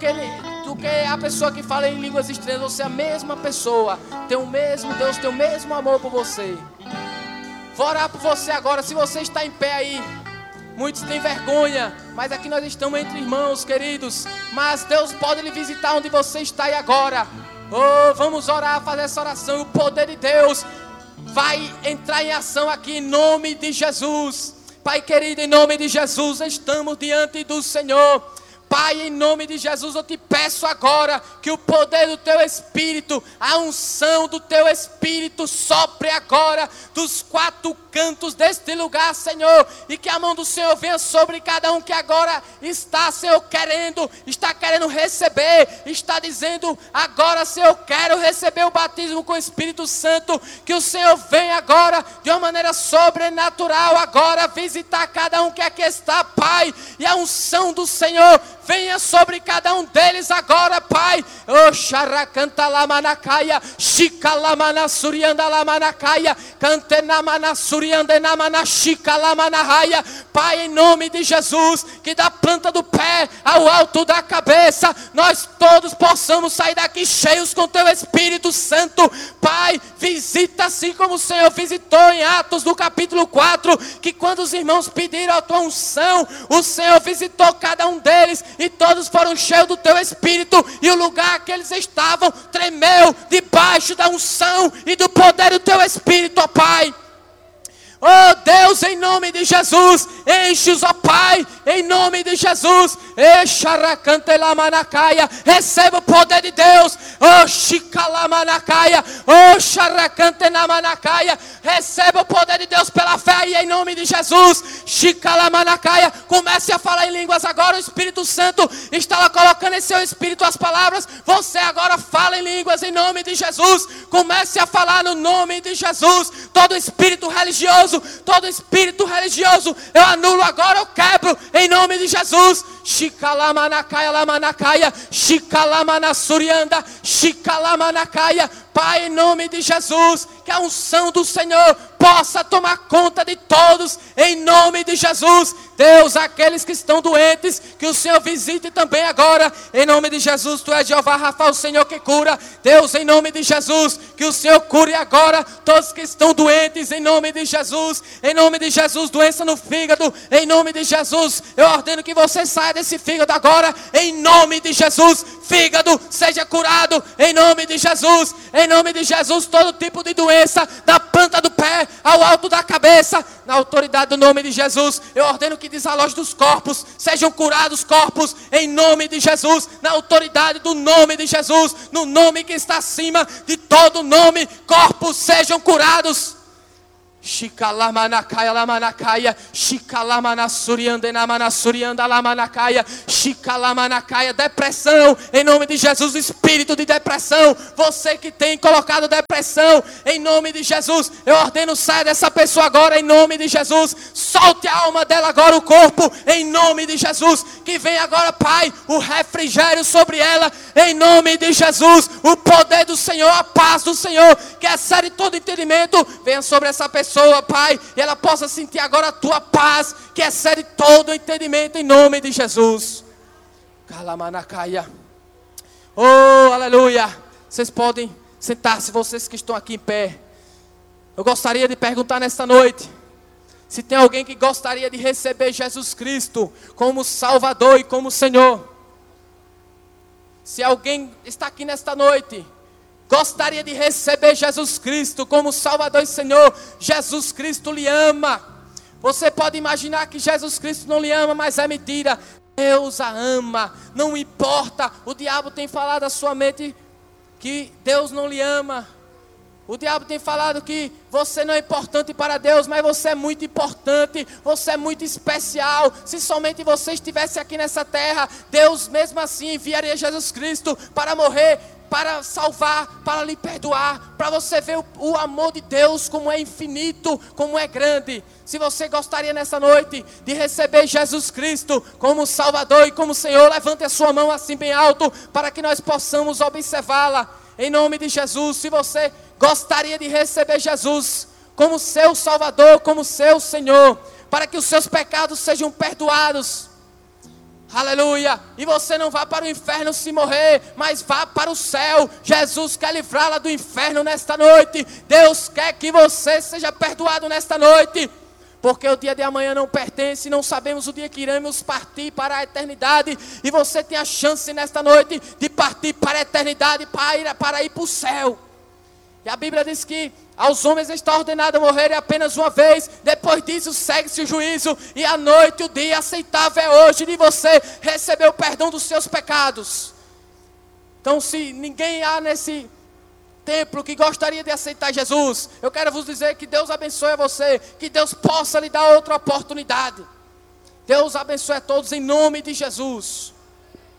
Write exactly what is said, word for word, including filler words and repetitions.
do que a pessoa que fala em línguas estranhas. Você é a mesma pessoa, tem o mesmo Deus, tem o mesmo amor por você. Vou orar por você agora. Se você está em pé aí, muitos têm vergonha, mas aqui nós estamos entre irmãos, queridos. Mas Deus pode lhe visitar onde você está aí agora. Oh, vamos orar, fazer essa oração, e o poder de Deus vai entrar em ação aqui em nome de Jesus. Pai querido, em nome de Jesus, estamos diante do Senhor. Pai, em nome de Jesus, eu te peço agora que o poder do Teu Espírito, a unção do Teu Espírito sopre agora dos quatro cantos deste lugar, Senhor, e que a mão do Senhor venha sobre cada um que agora está, Senhor, querendo, está querendo receber, está dizendo agora, Senhor, eu quero receber o batismo com o Espírito Santo, que o Senhor venha agora, de uma maneira sobrenatural, agora visitar cada um que aqui está, Pai, e a unção do Senhor venha sobre cada um deles agora, Pai. Oh, xaracanta lamanacaia, xicalamana surianda lamanacaia, cantenamana surianda namana xicalamanahaia. Pai, em nome de Jesus, que da planta do pé ao alto da cabeça, nós todos possamos sair daqui cheios com Teu Espírito Santo. Pai, visita assim como o Senhor visitou em Atos do capítulo quatro, que quando os irmãos pediram a Tua unção, o Senhor visitou cada um deles, e todos foram cheios do Teu Espírito, e o lugar que eles estavam tremeu debaixo da unção e do poder do Teu Espírito, ó Pai. Oh Deus, em nome de Jesus, enche-os, ó Pai, em nome de Jesus. Receba o poder de Deus. Oh Shikalamanakaia, oh Sharakantenamanakaia. Receba o poder de Deus pela fé e em nome de Jesus. Shikalamanakaia. Comece a falar em línguas agora. O Espírito Santo está lá colocando em seu espírito as palavras. Você agora fala em línguas em nome de Jesus. Comece a falar no nome de Jesus. Todo espírito religioso, todo espírito religioso, eu anulo agora, eu quebro em nome de Jesus. Shikalamanakaia lamanakaia, shikalamanasurianda, shikalamanakaia. Pai, em nome de Jesus, que a unção do Senhor possa tomar conta de todos, em nome de Jesus. Deus, aqueles que estão doentes, que o Senhor visite também agora, em nome de Jesus. Tu és Jeová Rafa, o Senhor que cura. Deus, em nome de Jesus, que o Senhor cure agora todos que estão doentes, em nome de Jesus. Em nome de Jesus, doença no fígado, em nome de Jesus, eu ordeno que você saia desse fígado agora, em nome de Jesus. Fígado, seja curado, em nome de Jesus. Em nome de Jesus, todo tipo de doença, da planta do pé ao alto da cabeça, na autoridade do nome de Jesus, eu ordeno que desaloje dos corpos, sejam curados corpos, em nome de Jesus, na autoridade do nome de Jesus, no nome que está acima de todo nome, corpos sejam curados. Shikalamanakaia lamanakaia, shikalamanasurianda namanasurianda lamanakaia, shikalamanakaia. Depressão, em nome de Jesus, espírito de depressão, você que tem colocado depressão, em nome de Jesus, eu ordeno, saia dessa pessoa agora, em nome de Jesus. Solte a alma dela agora, o corpo, em nome de Jesus. Que venha agora, Pai, o refrigério sobre ela, em nome de Jesus. O poder do Senhor, a paz do Senhor, que excede todo entendimento, venha sobre essa pessoa, Pai, e ela possa sentir agora a Tua paz, que excede todo entendimento, em nome de Jesus. Kalamanakaia. Oh, aleluia. Vocês podem sentar-se, vocês que estão aqui em pé. Eu gostaria de perguntar nesta noite, se tem alguém que gostaria de receber Jesus Cristo como Salvador e como Senhor. Se alguém está aqui nesta noite, gostaria de receber Jesus Cristo como Salvador e Senhor, Jesus Cristo lhe ama. Você pode imaginar que Jesus Cristo não lhe ama, mas é mentira. Deus a ama, não importa. O diabo tem falado à sua mente que Deus não lhe ama. O diabo tem falado que você não é importante para Deus, mas você é muito importante, você é muito especial. Se somente você estivesse aqui nessa terra, Deus mesmo assim enviaria Jesus Cristo para morrer, para salvar, para lhe perdoar, para você ver o, o amor de Deus como é infinito, como é grande. Se você gostaria nessa noite de receber Jesus Cristo como Salvador e como Senhor, levante a sua mão assim bem alto, para que nós possamos observá-la, em nome de Jesus. Se você gostaria de receber Jesus como seu Salvador, como seu Senhor, para que os seus pecados sejam perdoados. Aleluia. E você não vá para o inferno se morrer, mas vá para o céu. Jesus quer livrá-la do inferno nesta noite. Deus quer que você seja perdoado nesta noite. Porque o dia de amanhã não pertence, não sabemos o dia que iremos partir para a eternidade. E você tem a chance nesta noite de partir para a eternidade, para ir para, ir para o céu. E a Bíblia diz que aos homens está ordenado morrer apenas uma vez. Depois disso segue-se o juízo. E a noite, o dia aceitável é hoje de você receber o perdão dos seus pecados. Então, se ninguém há nesse templo que gostaria de aceitar Jesus, eu quero vos dizer que Deus abençoe você, que Deus possa lhe dar outra oportunidade. Deus abençoe a todos em nome de Jesus.